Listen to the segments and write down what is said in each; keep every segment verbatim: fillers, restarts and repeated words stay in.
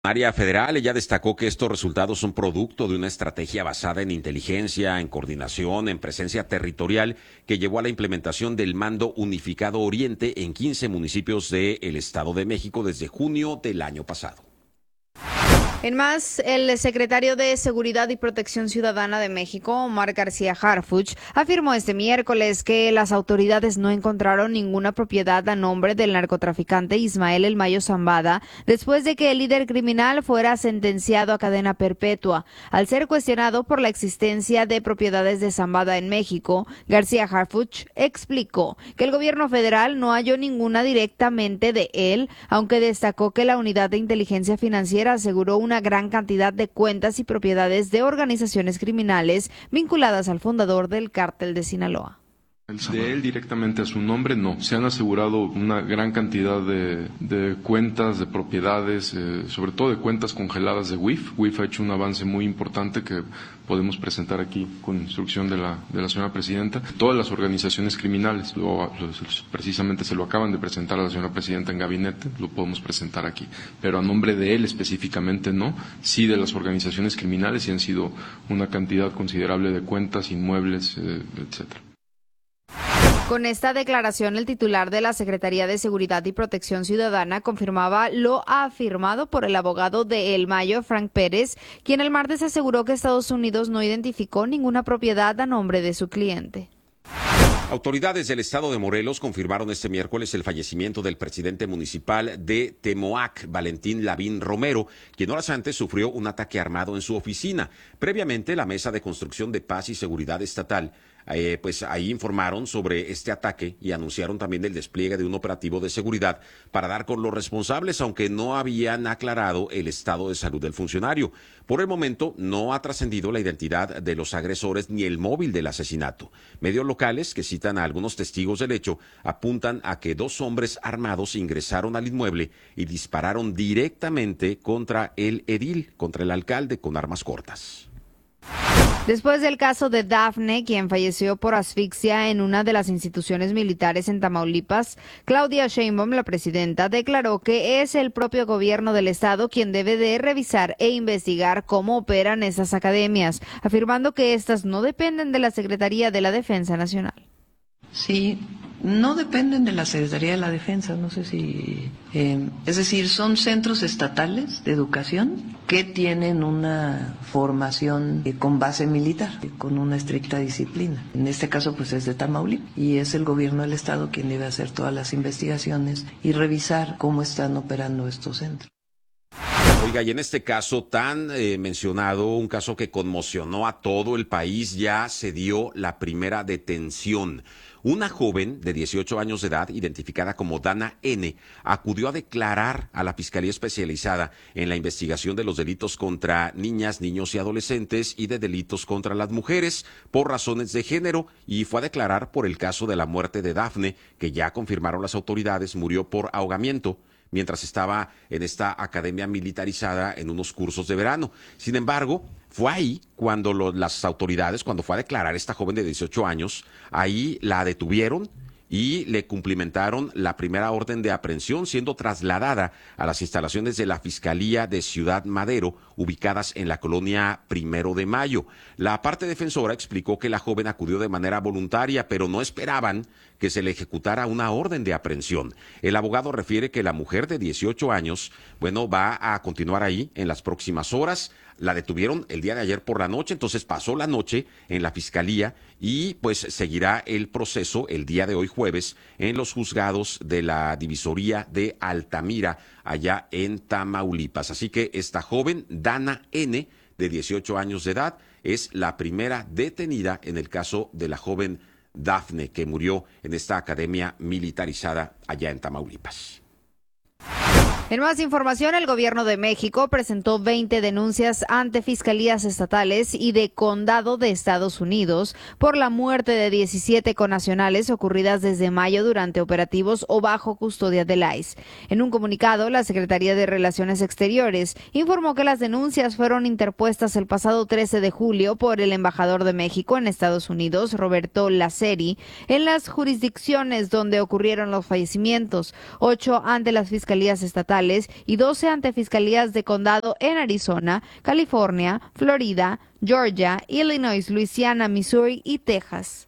Área federal, ella destacó que estos resultados son producto de una estrategia basada en inteligencia, en coordinación, en presencia territorial, que llevó a la implementación del Mando Unificado Oriente en quince municipios del Estado de México desde junio del año pasado. En más, el secretario de Seguridad y Protección Ciudadana de México, Omar García Harfuch, afirmó este miércoles que las autoridades no encontraron ninguna propiedad a nombre del narcotraficante Ismael El Mayo Zambada después de que el líder criminal fuera sentenciado a cadena perpetua. Al ser cuestionado por la existencia de propiedades de Zambada en México, García Harfuch explicó que el gobierno federal no halló ninguna directamente de él, aunque destacó que la Unidad de Inteligencia Financiera aseguró una una gran cantidad de cuentas y propiedades de organizaciones criminales vinculadas al fundador del cártel de Sinaloa. De él directamente a su nombre, no. Se han asegurado una gran cantidad de, de cuentas, de propiedades, eh, sobre todo de cuentas congeladas de W I F. W I F ha hecho un avance muy importante que podemos presentar aquí con instrucción de la, de la señora presidenta. Todas las organizaciones criminales, lo, lo, precisamente se lo acaban de presentar a la señora presidenta en gabinete, lo podemos presentar aquí. Pero a nombre de él específicamente no. Sí de las organizaciones criminales, y han sido una cantidad considerable de cuentas, inmuebles, eh, etcétera. Con esta declaración, el titular de la Secretaría de Seguridad y Protección Ciudadana confirmaba lo afirmado por el abogado de El Mayo, Frank Pérez, quien el martes aseguró que Estados Unidos no identificó ninguna propiedad a nombre de su cliente. Autoridades del estado de Morelos confirmaron este miércoles el fallecimiento del presidente municipal de Temoac, Valentín Lavín Romero, quien horas antes sufrió un ataque armado en su oficina. Previamente, la Mesa de Construcción de Paz y Seguridad Estatal Eh, pues ahí informaron sobre este ataque y anunciaron también el despliegue de un operativo de seguridad para dar con los responsables, aunque no habían aclarado el estado de salud del funcionario. Por el momento no ha trascendido la identidad de los agresores ni el móvil del asesinato. Medios locales que citan a algunos testigos del hecho apuntan a que dos hombres armados ingresaron al inmueble y dispararon directamente contra el edil, contra el alcalde, con armas cortas. Después del caso de Dafne, quien falleció por asfixia en una de las instituciones militares en Tamaulipas, Claudia Sheinbaum, la presidenta, declaró que es el propio gobierno del estado quien debe de revisar e investigar cómo operan esas academias, afirmando que estas no dependen de la Secretaría de la Defensa Nacional. Sí, no dependen de la Secretaría de la Defensa, no sé si... Eh, es decir, son centros estatales de educación que tienen una formación eh, con base militar, eh, con una estricta disciplina. En este caso, pues es de Tamaulipas, y es el gobierno del estado quien debe hacer todas las investigaciones y revisar cómo están operando estos centros. Oiga, y en este caso tan eh, mencionado, un caso que conmocionó a todo el país, ya se dio la primera detención. Una joven de dieciocho años de edad, identificada como Dana N., acudió a declarar a la Fiscalía Especializada en la investigación de los delitos contra niñas, niños y adolescentes y de delitos contra las mujeres por razones de género, y fue a declarar por el caso de la muerte de Dafne, que ya confirmaron las autoridades murió por ahogamiento mientras estaba en esta academia militarizada en unos cursos de verano. Sin embargo, fue ahí cuando lo, las autoridades, cuando fue a declarar esta joven de dieciocho años, ahí la detuvieron y le cumplimentaron la primera orden de aprehensión, siendo trasladada a las instalaciones de la Fiscalía de Ciudad Madero, ubicadas en la colonia Primero de Mayo. La parte defensora explicó que la joven acudió de manera voluntaria, pero no esperaban que se le ejecutara una orden de aprehensión. El abogado refiere que la mujer de dieciocho años, bueno, va a continuar ahí en las próximas horas. La detuvieron el día de ayer por la noche, entonces pasó la noche en la fiscalía y pues seguirá el proceso el día de hoy jueves en los juzgados de la divisoría de Altamira, allá en Tamaulipas. Así que esta joven, Dana N., de dieciocho años de edad, es la primera detenida en el caso de la joven Dafne, que murió en esta academia militarizada allá en Tamaulipas. En más información, el gobierno de México presentó veinte denuncias ante fiscalías estatales y de condado de Estados Unidos por la muerte de diecisiete connacionales ocurridas desde mayo durante operativos o bajo custodia del I C E. En un comunicado, la Secretaría de Relaciones Exteriores informó que las denuncias fueron interpuestas el pasado trece de julio por el embajador de México en Estados Unidos, Roberto Laceri, en las jurisdicciones donde ocurrieron los fallecimientos, ocho ante las fiscalías estatales estatales y doce ante fiscalías de condado en Arizona, California, Florida, Georgia, Illinois, Luisiana, Missouri y Texas.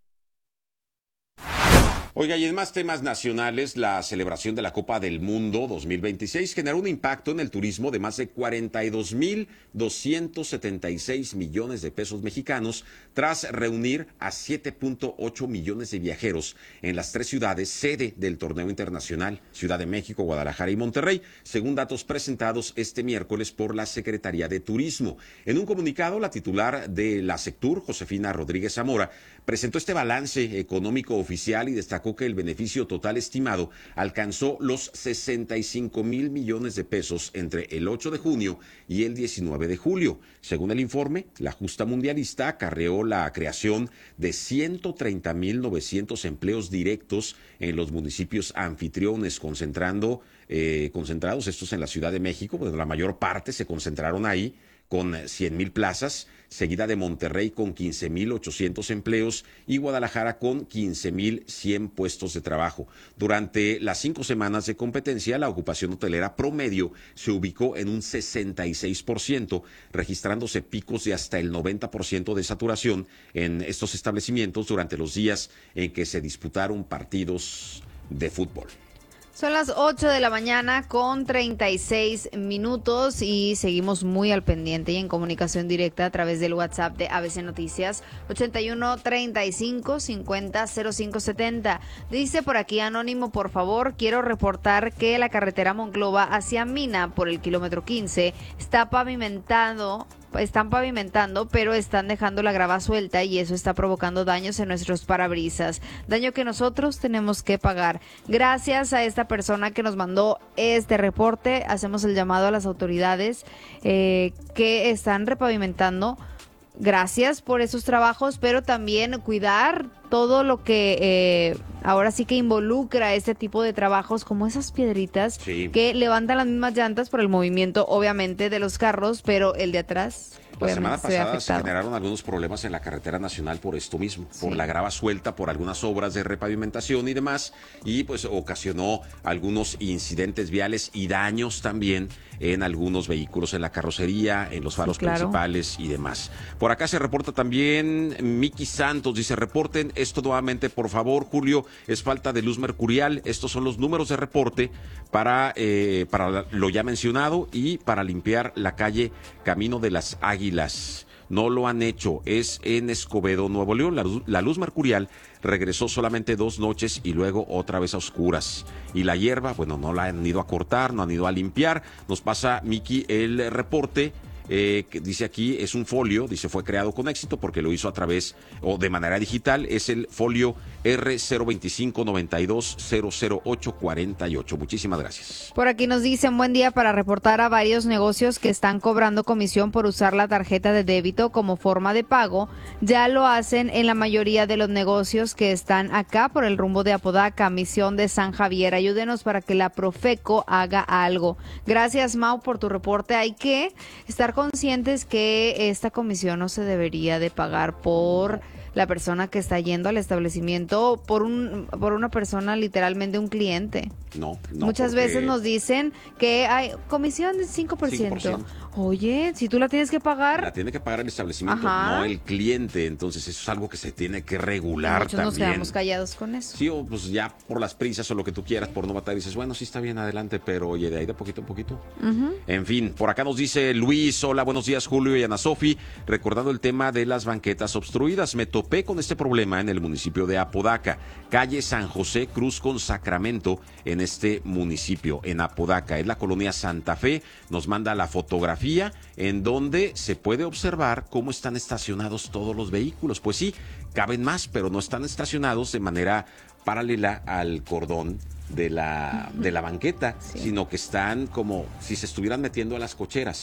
Oiga, y en más temas nacionales, la celebración de la Copa del Mundo dos mil veintiséis generó un impacto en el turismo de más de cuarenta y dos mil doscientos setenta y seis millones de pesos mexicanos, tras reunir a siete punto ocho millones de viajeros en las tres ciudades sede del torneo internacional, Ciudad de México, Guadalajara y Monterrey, según datos presentados este miércoles por la Secretaría de Turismo. En un comunicado, la titular de la Sectur, Josefina Rodríguez Zamora, presentó este balance económico oficial y destacó que el beneficio total estimado alcanzó los sesenta y cinco mil millones de pesos entre el ocho de junio y el diecinueve de julio. Según el informe, la justa mundialista acarreó la creación de ciento treinta mil novecientos empleos directos en los municipios anfitriones, concentrando, eh, concentrados estos en la Ciudad de México, pues la mayor parte se concentraron ahí, con cien mil plazas, seguida de Monterrey con quince mil ochocientos empleos y Guadalajara con quince mil cien puestos de trabajo. Durante las cinco semanas de competencia, la ocupación hotelera promedio se ubicó en un sesenta y seis por ciento, registrándose picos de hasta el noventa por ciento de saturación en estos establecimientos durante los días en que se disputaron partidos de fútbol. Son las ocho de la mañana con treinta y seis minutos y seguimos muy al pendiente y en comunicación directa a través del WhatsApp de A B C Noticias ochenta y uno treinta y cinco cincuenta cero cinco setenta. Dice por aquí Anónimo, por favor, quiero reportar que la carretera Monclova hacia Mina por el kilómetro quince está pavimentado están pavimentando, pero están dejando la grava suelta y eso está provocando daños en nuestros parabrisas, daño que nosotros tenemos que pagar. Gracias a esta persona que nos mandó este reporte, hacemos el llamado a las autoridades eh, que están repavimentando. Gracias por esos trabajos, pero también cuidar todo lo que eh, ahora sí que involucra este tipo de trabajos, como esas piedritas sí. que levantan las mismas llantas por el movimiento, obviamente, de los carros, pero el de atrás. La semana pasada se generaron algunos problemas en la carretera nacional por esto mismo, sí. por la grava suelta, por algunas obras de repavimentación y demás, y pues ocasionó algunos incidentes viales y daños también en algunos vehículos, en la carrocería, en los faros sí, claro. principales y demás. Por acá se reporta también Miki Santos, dice, reporten esto nuevamente, por favor, Julio, es falta de luz mercurial. Estos son los números de reporte para, eh, para lo ya mencionado y para limpiar la calle Camino de las Águilas. No lo han hecho, es en Escobedo, Nuevo León. La, la luz mercurial regresó solamente dos noches y luego otra vez a oscuras. Y la hierba, bueno, no la han ido a cortar, no han ido a limpiar. Nos pasa, Miki, el reporte. Eh, que dice aquí, es un folio, dice fue creado con éxito porque lo hizo a través o de manera digital, es el folio R cero veinticinco noventa y dos cero cero ocho cuarenta y ocho. Muchísimas gracias. Por aquí nos dicen, buen día, para reportar a varios negocios que están cobrando comisión por usar la tarjeta de débito como forma de pago. Ya lo hacen en la mayoría de los negocios que están acá por el rumbo de Apodaca, Misión de San Javier. Ayúdenos para que la Profeco haga algo. Gracias, Mau, por tu reporte. Hay que estar conscientes que esta comisión no se debería de pagar por la persona que está yendo al establecimiento, por un por una persona, literalmente un cliente. No, no. Muchas veces nos dicen que hay comisión de cinco por ciento. cinco por ciento. Oye, si tú la tienes que pagar. La tiene que pagar el establecimiento, Ajá. no el cliente. Entonces eso es algo que se tiene que regular Muchos también. Nos quedamos callados con eso. Sí, o pues ya por las prisas o lo que tú quieras, por no matar, dices, bueno, sí está bien, adelante, pero oye, de ahí de poquito a poquito. Uh-huh. En fin, por acá nos dice Luis, hola, buenos días, Julio y Ana Sofi. Recordando el tema de las banquetas obstruidas, me topé con este problema en el municipio de Apodaca, calle San José Cruz con Sacramento, en este municipio, en Apodaca. Es la colonia Santa Fe, nos manda la fotografía en donde se puede observar cómo están estacionados todos los vehículos. Pues sí, caben más, pero no están estacionados de manera paralela al cordón de la, de la banqueta, sí. sino que están como si se estuvieran metiendo a las cocheras.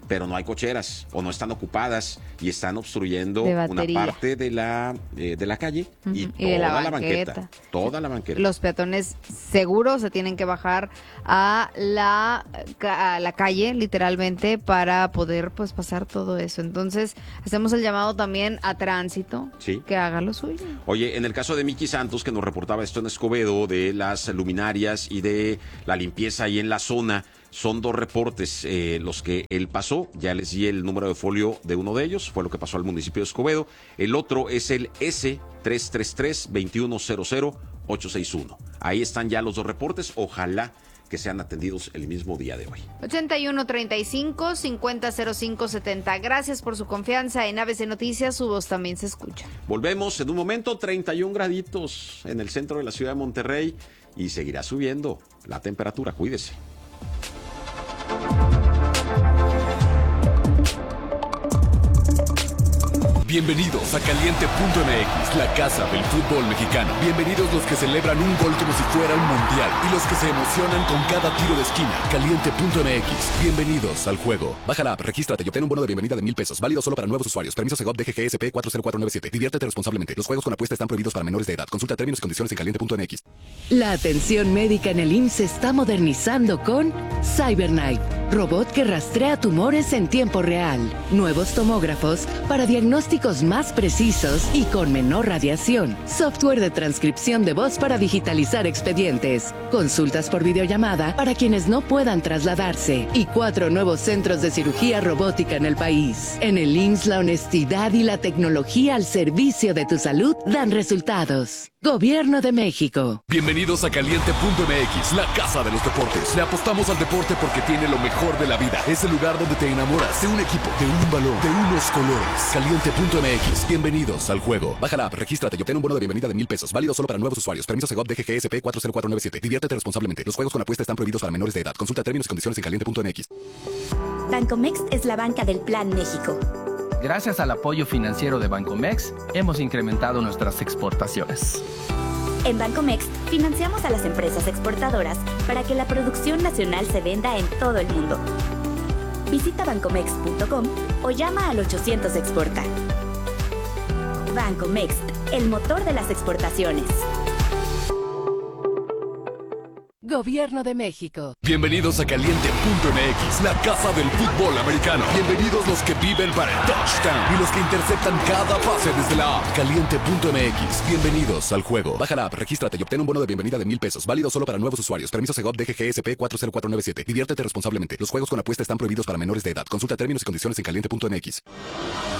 pero no hay cocheras o no están ocupadas y están obstruyendo De una batería. parte de la, eh, de la calle y, Ujú, y toda de la la banqueta. banqueta. Toda la banqueta. Los peatones seguros se tienen que bajar a la, a la calle, literalmente, para poder pues pasar todo eso. Entonces, hacemos el llamado también a tránsito, Sí. que haga lo suyo. Oye, en el caso de Miki Santos, que nos reportaba esto en Escobedo, de las luminarias y de la limpieza ahí en la zona, son dos reportes eh, los que él pasó. Ya les di el número de folio de uno de ellos, fue lo que pasó al municipio de Escobedo. El otro es el S tres tres tres, dos uno cero cero, ocho seis uno. Ahí están ya los dos reportes. Ojalá que sean atendidos el mismo día de hoy. ochenta y uno treinta y cinco, cincuenta cero cinco setenta. Gracias por su confianza en A B C Noticias. Su voz también se escucha. Volvemos en un momento, treinta y un graditos en el centro de la ciudad de Monterrey y seguirá subiendo la temperatura. Cuídese. Bienvenidos a Caliente punto M X, la casa del fútbol mexicano. Bienvenidos los que celebran un gol como si fuera un mundial y los que se emocionan con cada tiro de esquina. Caliente punto M X, bienvenidos al juego. Baja la app, regístrate y obtén un bono de bienvenida de mil pesos, válido solo para nuevos usuarios. Permiso Segov D G G S P cuatro cero cuatro nueve siete. Diviértete responsablemente. Los juegos con apuesta están prohibidos para menores de edad. Consulta términos y condiciones en caliente punto M X. La atención médica en el I M S S se está modernizando con CyberKnife, robot que rastrea tumores en tiempo real. Nuevos tomógrafos para diagnósticos más precisos y con menor radiación. Software de transcripción de voz para digitalizar expedientes. Consultas por videollamada para quienes no puedan trasladarse. Y cuatro nuevos centros de cirugía robótica en el país. En el I M S S la honestidad y la tecnología al servicio de tu salud dan resultados. Gobierno de México. Bienvenidos a Caliente punto M X, la casa de los deportes. Le apostamos al deporte porque tiene lo mejor de la vida. Es el lugar donde te enamoras de un equipo, de un balón, de unos colores. Caliente punto M X, bienvenidos al juego. Baja la app, regístrate y obtén un bono de bienvenida de mil pesos, válido solo para nuevos usuarios. Permiso Segov D G G S P cuatro cero cuatro nueve siete. Diviértete responsablemente. Los juegos con apuesta están prohibidos para menores de edad. Consulta términos y condiciones en caliente punto M X. Bancomext es la banca del Plan México. Gracias al apoyo financiero de Bancomext, hemos incrementado nuestras exportaciones. En Bancomext financiamos a las empresas exportadoras para que la producción nacional se venda en todo el mundo. Visita bancomext punto com o llama al ochocientos exporta. Bancomext, el motor de las exportaciones. Gobierno de México. Bienvenidos a Caliente punto M X, la casa del fútbol americano. Bienvenidos los que viven para el touchdown y los que interceptan cada pase desde la app. Caliente punto M X, bienvenidos al juego. Baja la app, regístrate y obtén un bono de bienvenida de mil pesos, válido solo para nuevos usuarios. Permiso Segov D G G S P cuatro cero cuatro nueve siete. Diviértete responsablemente. Los juegos con apuesta están prohibidos para menores de edad. Consulta términos y condiciones en caliente punto M X.